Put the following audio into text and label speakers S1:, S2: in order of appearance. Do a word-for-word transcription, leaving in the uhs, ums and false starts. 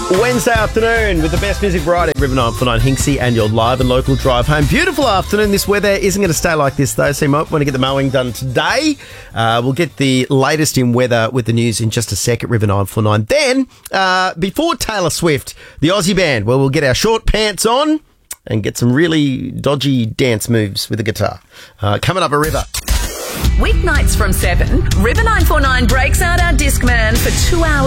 S1: Wednesday afternoon with the best music variety. River nine four nine Hinksy and your live and local drive home. Beautiful afternoon. This weather isn't going to stay like this though, so you might want to get the mowing done today. Uh, we'll get the latest in weather with the news in just a sec at River nine four nine. Then, uh, before Taylor Swift, the Aussie band, where we'll get our short pants on and get some really dodgy dance moves with the guitar. Uh, coming up a River.
S2: Weeknights from seven, River nine four nine breaks out our Discman for two hours.